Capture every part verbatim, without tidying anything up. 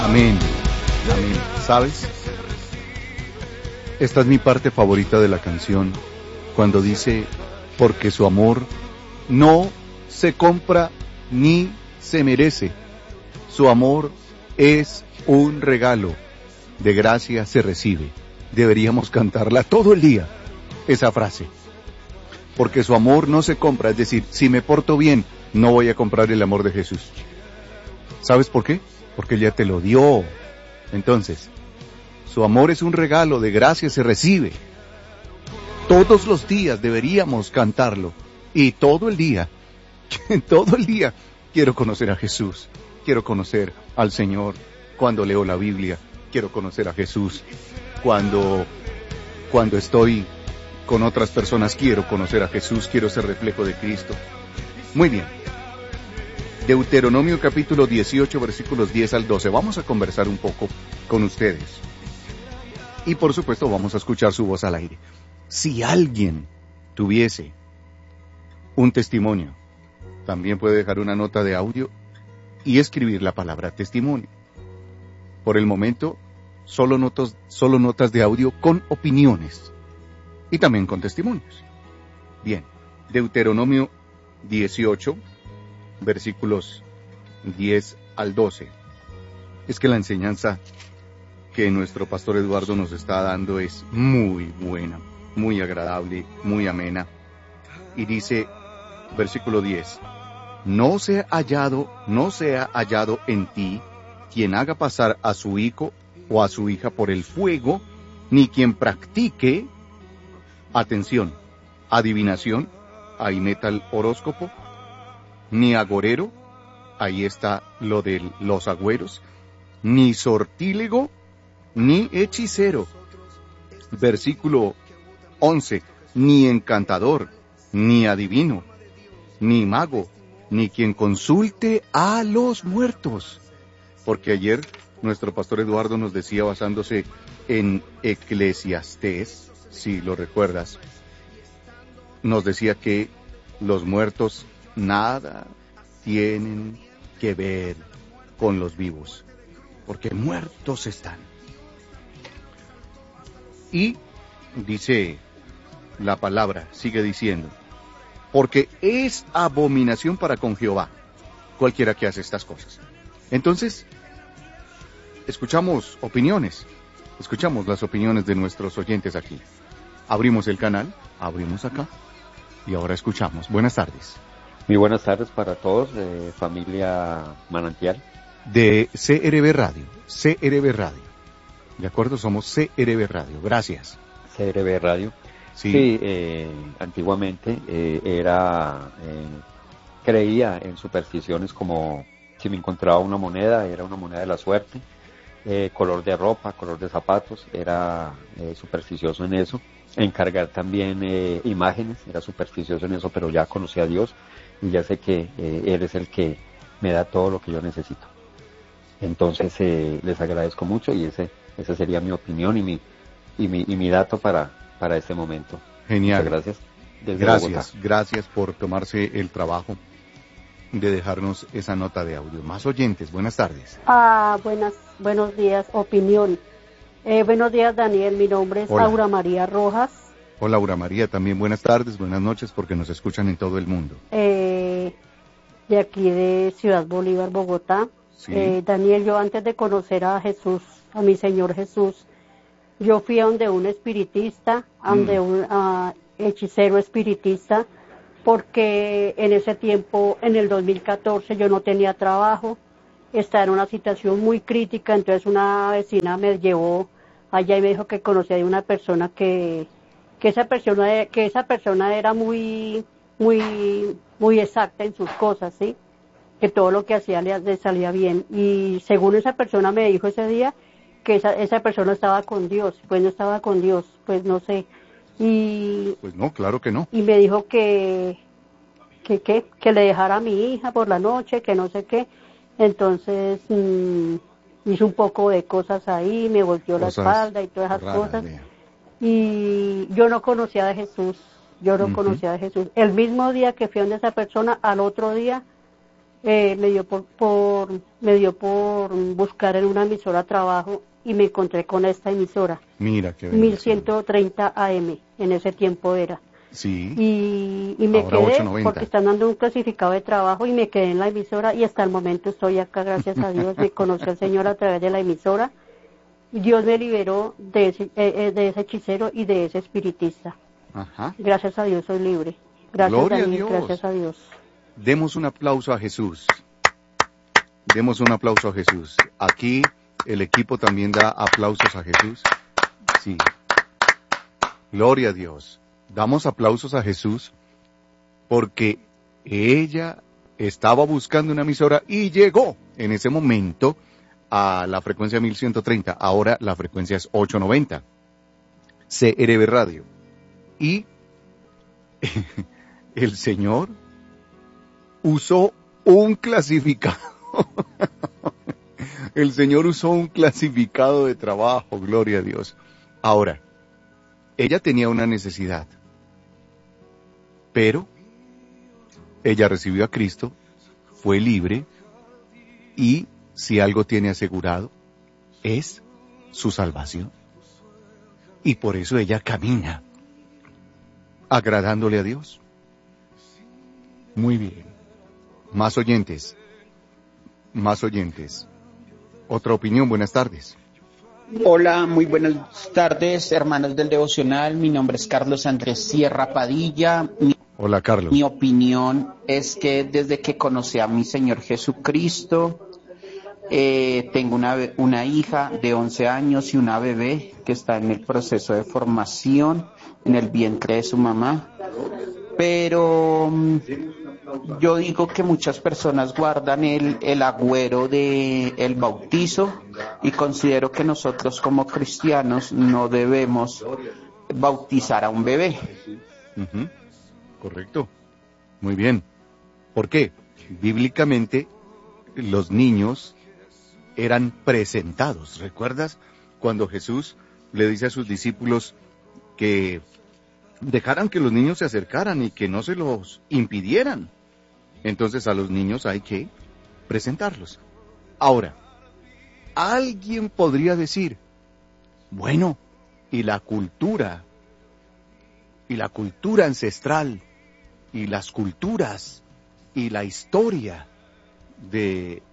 Amén. Amén. ¿Sabes? Esta es mi parte favorita de la canción, cuando dice, porque su amor no se compra ni se merece. Su amor es un regalo, de gracia se recibe. Deberíamos cantarla todo el día, esa frase. Porque su amor no se compra, es decir, si me porto bien, no voy a comprar el amor de Jesús. ¿Sabes por qué? Porque Él ya te lo dio. Entonces, su amor es un regalo, de gracia se recibe. Todos los días deberíamos cantarlo. Y todo el día, todo el día, quiero conocer a Jesús. Quiero conocer al Señor. Cuando leo la Biblia, quiero conocer a Jesús. Cuando, cuando estoy con otras personas, quiero conocer a Jesús. Quiero ser reflejo de Cristo. Muy bien. Deuteronomio capítulo dieciocho, versículos diez al doce. Vamos a conversar un poco con ustedes. Y por supuesto vamos a escuchar su voz al aire. Si alguien tuviese un testimonio, también puede dejar una nota de audio y escribir la palabra testimonio. Por el momento, solo notas, solo notas de audio con opiniones y también con testimonios. Bien, Deuteronomio dieciocho, versículos diez al doce. Es que la enseñanza que nuestro pastor Eduardo nos está dando es muy buena, muy agradable, muy amena. Y dice, versículo diez, no sea hallado, no sea hallado en ti quien haga pasar a su hijo o a su hija por el fuego, ni quien practique, atención, adivinación, ahí meta el horóscopo, ni agorero, ahí está lo de los agüeros, ni sortílego, ni hechicero. Versículo once, ni encantador, ni adivino, ni mago, ni quien consulte a los muertos. Porque ayer nuestro pastor Eduardo nos decía, basándose en Eclesiastés, si lo recuerdas, nos decía que los muertos nada tienen que ver con los vivos, porque muertos están. Y dice la palabra, sigue diciendo, porque es abominación para con Jehová cualquiera que hace estas cosas. Entonces, escuchamos opiniones, escuchamos las opiniones de nuestros oyentes aquí. Abrimos el canal, abrimos acá, y ahora escuchamos. Buenas tardes. Muy buenas tardes para todos, de familia Manantial. De C R B Radio, C R B Radio. ¿De acuerdo? Somos C R B Radio. Gracias. C R B Radio. Sí, sí eh, antiguamente eh, era, eh, creía en supersticiones como si me encontraba una moneda, era una moneda de la suerte, eh, color de ropa, color de zapatos, era eh, supersticioso en eso. Encargar también eh, imágenes, era supersticioso en eso, pero ya conocí a Dios y ya sé que eh, Él es el que me da todo lo que yo necesito. Entonces eh, les agradezco mucho y ese esa sería mi opinión y mi y mi y mi dato para para este momento. Genial. Muchas gracias. Desde gracias, Bogotá. Gracias por tomarse el trabajo de dejarnos esa nota de audio. Más oyentes, buenas tardes. Ah, buenas, buenos días, opinión. Eh, buenos días, Daniel, mi nombre es Hola. Aura María Rojas. Hola, Aura María, también buenas tardes, buenas noches, porque nos escuchan en todo el mundo. Eh, de aquí de Ciudad Bolívar, Bogotá. Sí. Eh, Daniel, yo antes de conocer a Jesús, a mi Señor Jesús, yo fui a donde un espiritista, a donde mm. un uh, hechicero espiritista, porque en ese tiempo, en el dos mil catorce, yo no tenía trabajo, estaba en una situación muy crítica, entonces una vecina me llevó allá y me dijo que conocía de una persona que, que esa persona, que esa persona era muy, muy, muy exacta en sus cosas, ¿sí? Que todo lo que hacía le, le salía bien. Y según esa persona me dijo ese día, que esa, esa persona estaba con Dios, pues no estaba con Dios, pues no sé. Y pues no, claro que no. Y me dijo que, que, que, que le dejara a mi hija por la noche, que no sé qué. Entonces mmm, hizo un poco de cosas ahí, me volteó cosas la espalda y todas esas raras, cosas. Bien. Y yo no conocía de Jesús, yo no uh-huh. conocía de Jesús. El mismo día que fui donde esa persona, al otro día eh, me dio por, por me dio por buscar en una emisora trabajo y me encontré con esta emisora. Mira qué mil ciento treinta A M, en ese tiempo era. Sí. Y, y me Ahora quedé ochocientos noventa. porque están dando un clasificado de trabajo y me quedé en la emisora y hasta el momento estoy acá, gracias a Dios. Me conocí al Señor a través de la emisora. Dios me liberó de ese, eh, de ese hechicero y de ese espiritista. Ajá. Gracias a Dios soy libre. Gracias, Gloria Daniel, a Dios. gracias a Dios. Demos un aplauso a Jesús. Demos un aplauso a Jesús. Aquí el equipo también da aplausos a Jesús. Sí. Gloria a Dios. Damos aplausos a Jesús porque ella estaba buscando una emisora y llegó en ese momento a la frecuencia mil ciento treinta. Ahora la frecuencia es ochocientos noventa. C R B Radio. Y el Señor usó un clasificado. El Señor usó un clasificado de trabajo, gloria a Dios. Ahora, ella tenía una necesidad, pero ella recibió a Cristo, fue libre, y si algo tiene asegurado, es su salvación. Y por eso ella camina, agradándole a Dios. Muy bien. Más oyentes. Más oyentes. Otra opinión, buenas tardes. Hola, muy buenas tardes, hermanos del devocional. Mi nombre es Carlos Andrés Sierra Padilla. Mi, Hola, Carlos. Mi opinión es que desde que conocí a mi Señor Jesucristo, eh, tengo una, una hija de once años y una bebé que está en el proceso de formación en el vientre de su mamá. Pero yo digo que muchas personas guardan el, el agüero de el bautizo y considero que nosotros como cristianos no debemos bautizar a un bebé. Uh-huh. Correcto. Muy bien. ¿Por qué? Bíblicamente los niños eran presentados. ¿Recuerdas cuando Jesús le dice a sus discípulos que dejaran que los niños se acercaran y que no se los impidieran? Entonces a los niños hay que presentarlos. Ahora, alguien podría decir, bueno, y la cultura, y la cultura ancestral, y las culturas, y la historia de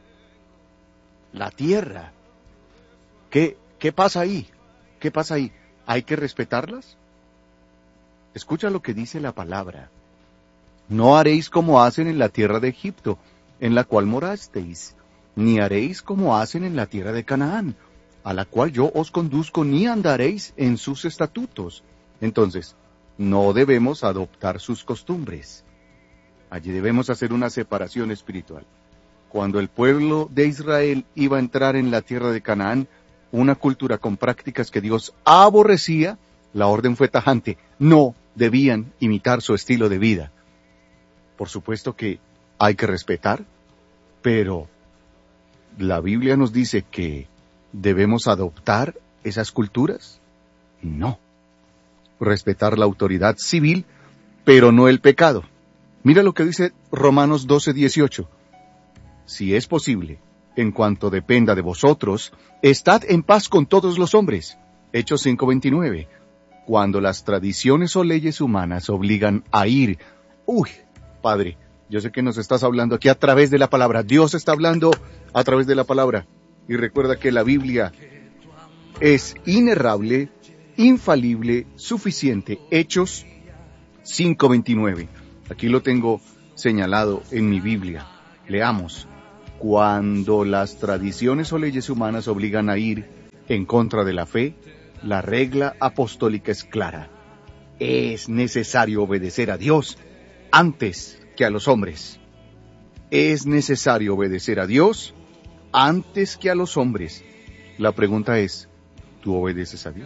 la tierra, ¿qué, qué pasa ahí? ¿Qué pasa ahí? ¿Hay que respetarlas? Escucha lo que dice la palabra. No haréis como hacen en la tierra de Egipto, en la cual morasteis, ni haréis como hacen en la tierra de Canaán, a la cual yo os conduzco, ni andaréis en sus estatutos. Entonces, no debemos adoptar sus costumbres. Allí debemos hacer una separación espiritual. Cuando el pueblo de Israel iba a entrar en la tierra de Canaán, una cultura con prácticas que Dios aborrecía, la orden fue tajante. No debían imitar su estilo de vida. Por supuesto que hay que respetar, pero ¿la Biblia nos dice que debemos adoptar esas culturas? No. Respetar la autoridad civil, pero no el pecado. Mira lo que dice Romanos doce dieciocho. Si es posible, en cuanto dependa de vosotros, estad en paz con todos los hombres. Hechos cinco veintinueve. Cuando las tradiciones o leyes humanas obligan a ir, uy, Padre, yo sé que nos estás hablando aquí a través de la palabra. Dios está hablando a través de la palabra. Y recuerda que la Biblia es inerrable, infalible, suficiente. Hechos cinco veintinueve. Aquí lo tengo señalado en mi Biblia. Leamos. Cuando las tradiciones o leyes humanas obligan a ir en contra de la fe, la regla apostólica es clara. Es necesario obedecer a Dios antes que a los hombres. Es necesario obedecer a Dios antes que a los hombres. La pregunta es, ¿tú obedeces a Dios?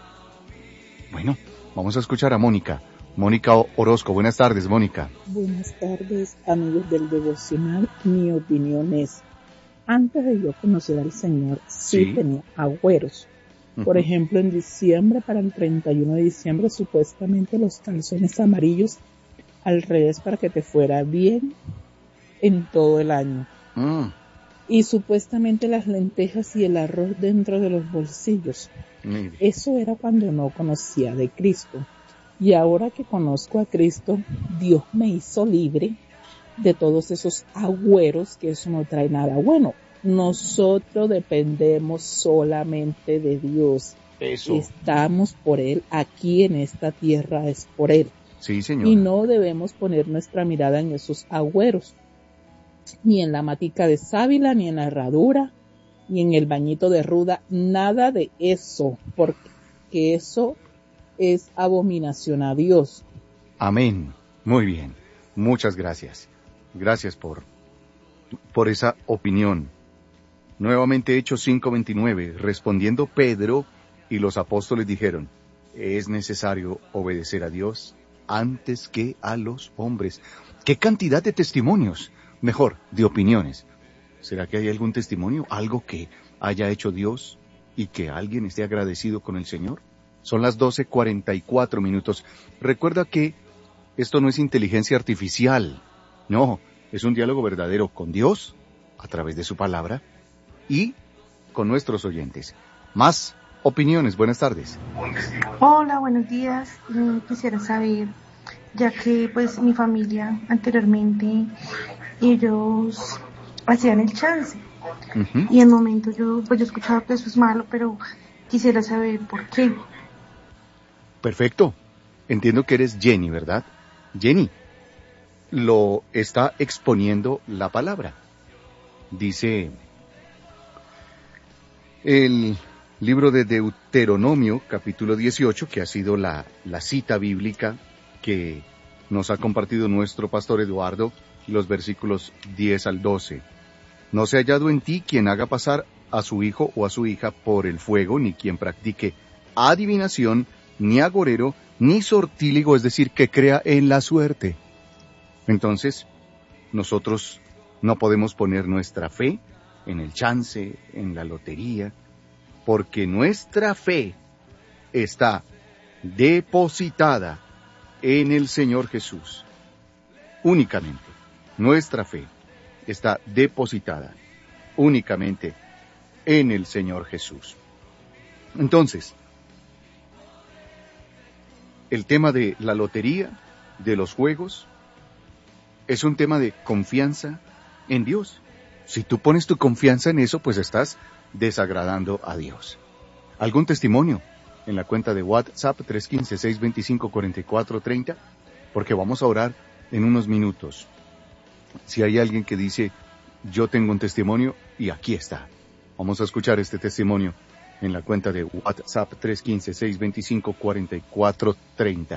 Bueno, vamos a escuchar a Mónica. Mónica Orozco. Buenas tardes, Mónica. Buenas tardes, amigos del devocional. Mi opinión es, antes de yo conocer al Señor, sí, sí. tenía agüeros. Por uh-huh. ejemplo, en diciembre, para el treinta y uno de diciembre, supuestamente los calzones amarillos al revés para que te fuera bien en todo el año. Mm. Y supuestamente las lentejas y el arroz dentro de los bolsillos. Mire. Eso era cuando no conocía de Cristo. Y ahora que conozco a Cristo, Dios me hizo libre de todos esos agüeros, que eso no trae nada bueno. Nosotros dependemos solamente de Dios. Eso. Estamos por Él, aquí en esta tierra es por Él. Sí, señor. Y no debemos poner nuestra mirada en esos agüeros, ni en la matica de sábila, ni en la herradura, ni en el bañito de ruda, nada de eso, porque eso es abominación a Dios. Amén. Muy bien. Muchas gracias. Gracias por, por esa opinión. Nuevamente Hechos cinco veintinueve, respondiendo Pedro y los apóstoles dijeron, es necesario obedecer a Dios antes que a los hombres. ¿Qué cantidad de testimonios? Mejor, de opiniones. ¿Será que hay algún testimonio, algo que haya hecho Dios y que alguien esté agradecido con el Señor? Son las doce cuarenta y cuatro minutos. Recuerda que esto no es inteligencia artificial. No, es un diálogo verdadero con Dios, a través de su palabra, y con nuestros oyentes. Más opiniones. Buenas tardes. Hola, buenos días. Yo quisiera saber, ya que pues mi familia anteriormente, ellos hacían el chance. Uh-huh. Y en momento yo, pues yo escuchaba que eso es malo, pero quisiera saber por qué. Perfecto. Entiendo que eres Jenny, ¿verdad? Jenny, lo está exponiendo la palabra. Dice el libro de Deuteronomio, capítulo dieciocho, que ha sido la, la cita bíblica que nos ha compartido nuestro pastor Eduardo, los versículos diez al doce. No se ha hallado en ti quien haga pasar a su hijo o a su hija por el fuego, ni quien practique adivinación, ni agorero, ni sortíligo, es decir, que crea en la suerte. Entonces, nosotros no podemos poner nuestra fe en el chance, en la lotería, porque nuestra fe está depositada en el Señor Jesús. Únicamente, nuestra fe está depositada únicamente en el Señor Jesús. Entonces, el tema de la lotería, de los juegos, es un tema de confianza en Dios. Si tú pones tu confianza en eso, pues estás desagradando a Dios. ¿Algún testimonio en la cuenta de WhatsApp tres uno cinco, seis dos cinco, cuatro cuatro tres cero? Porque vamos a orar en unos minutos. Si hay alguien que dice, yo tengo un testimonio, y aquí está. Vamos a escuchar este testimonio en la cuenta de WhatsApp tres uno cinco, seis dos cinco, cuatro cuatro tres cero.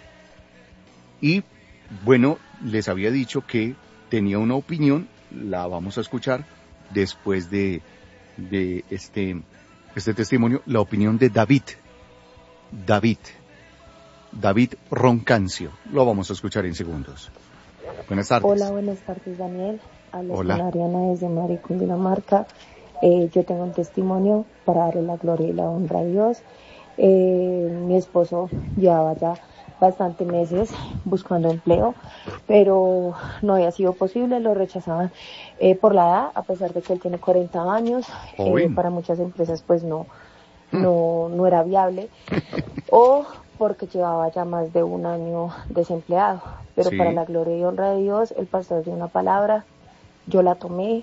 Y, bueno, les había dicho que tenía una opinión, la vamos a escuchar después de, de este, este testimonio, la opinión de David. David. David Roncancio. Lo vamos a escuchar en segundos. Buenas tardes. Hola, buenas tardes, Daniel. Hablo Hola. con Ariana desde Madrid, Cundinamarca. Eh, yo tengo un testimonio para darle la gloria y la honra a Dios. Eh, mi esposo llevaba ya bastantes meses buscando empleo, pero no había sido posible, lo rechazaban eh, por la edad, a pesar de que él tiene cuarenta años. Eh, para muchas empresas pues no, no, no era viable, o porque llevaba ya más de un año desempleado, pero sí. Para la gloria y honra de Dios, el pastor dio una palabra, yo la tomé,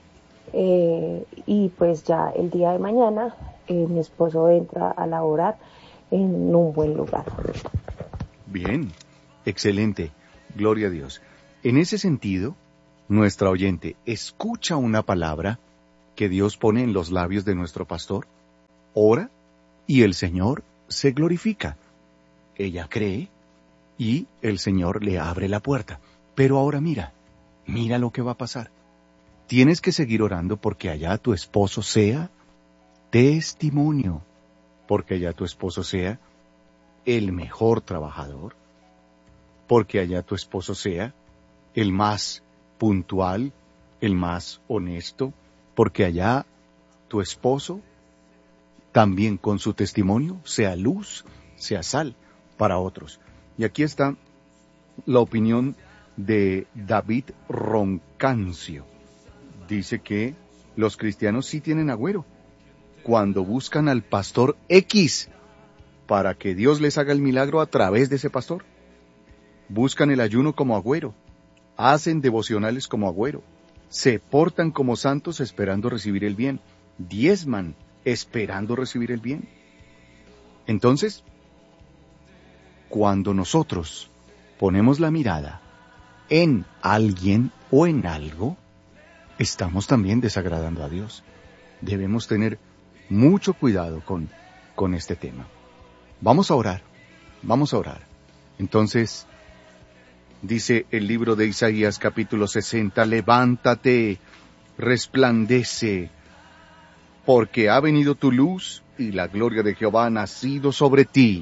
eh, y pues ya el día de mañana eh, mi esposo entra a laborar en un buen lugar. Bien, excelente, gloria a Dios. En ese sentido, nuestra oyente escucha una palabra que Dios pone en los labios de nuestro pastor, ora y el Señor se glorifica. Ella cree y el Señor le abre la puerta. Pero ahora mira, mira lo que va a pasar. Tienes que seguir orando porque allá tu esposo sea testimonio, porque allá tu esposo sea el mejor trabajador, porque allá tu esposo sea el más puntual, el más honesto, porque allá tu esposo también con su testimonio sea luz, sea sal para otros. Y aquí está la opinión de David Roncancio. Dice que los cristianos sí tienen agüero cuando buscan al pastor X para que Dios les haga el milagro a través de ese pastor. Buscan el ayuno como agüero, hacen devocionales como agüero, se portan como santos esperando recibir el bien, diezman esperando recibir el bien. Entonces, cuando nosotros ponemos la mirada en alguien o en algo, estamos también desagradando a Dios. Debemos tener mucho cuidado con, con este tema. Vamos a orar, vamos a orar. Entonces, dice el libro de Isaías capítulo sesenta, levántate, resplandece, porque ha venido tu luz y la gloria de Jehová ha nacido sobre ti.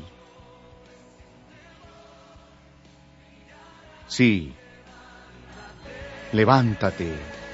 Sí, levántate.